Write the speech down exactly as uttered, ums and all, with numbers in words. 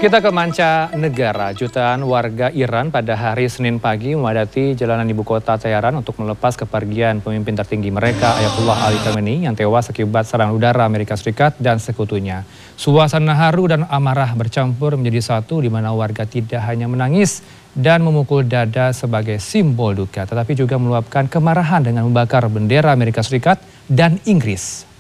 Kita ke mancanegara. Jutaan warga Iran pada hari Senin pagi memadati jalanan ibu kota Teheran untuk melepas kepergian pemimpin tertinggi mereka, Ayatollah Ali Khamenei, yang tewas akibat serangan udara Amerika Serikat dan sekutunya. Suasana haru dan amarah bercampur menjadi satu, di mana warga tidak hanya menangis dan memukul dada sebagai simbol duka, tetapi juga meluapkan kemarahan dengan membakar bendera Amerika Serikat dan Inggris.